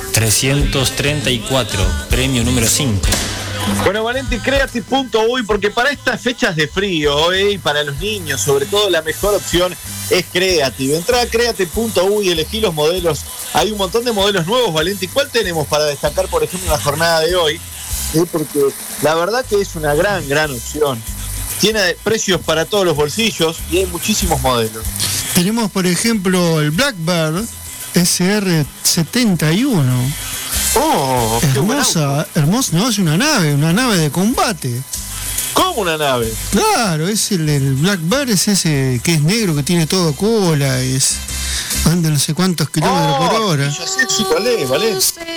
334, premio número 5. Bueno, Valenti, Creative.uy, porque para estas fechas de frío y para los niños, sobre todo, la mejor opción es Creative. Entrá a Creative.uy y elegí los modelos. Hay un montón de modelos nuevos, Valenti. ¿Cuál tenemos para destacar, por ejemplo, en la jornada de hoy? Porque la verdad que es una gran opción. Tiene precios para todos los bolsillos y hay muchísimos modelos. Tenemos, por ejemplo, el Blackbird SR71. Oh, hermosa, no, es una nave de combate. ¿Cómo una nave? Claro, es el Blackbird, es ese que es negro, que tiene todo cola, anda no sé cuántos kilómetros por hora. Ya sé, sí, vale.